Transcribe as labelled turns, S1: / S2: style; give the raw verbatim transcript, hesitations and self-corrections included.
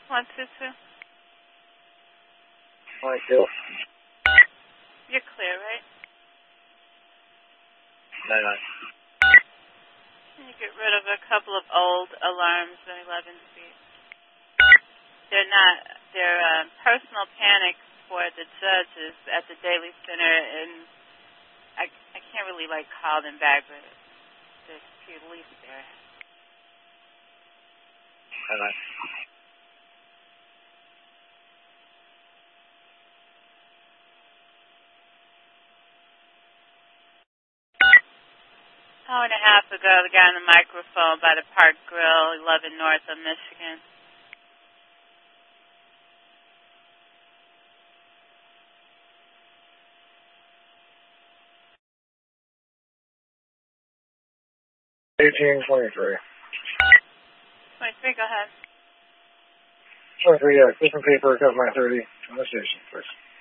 S1: One, two, two.
S2: twenty-two.
S1: You're clear, right?
S2: nine nine.
S1: Can you get rid of a couple of old alarms on eleven Street? They're not, they're uh, personal panic for the judges at the Daily Center, and I, I can't really, like, call them back, but there's police there.
S2: nine nine.
S1: Hour and a half ago, the guy on the microphone by the Park Grill, eleven North of Michigan.
S2: eighteen twenty-three.
S1: twenty-three, go ahead.
S2: twenty-three, yeah. Piece of paper, cover my thirty. On the station, please.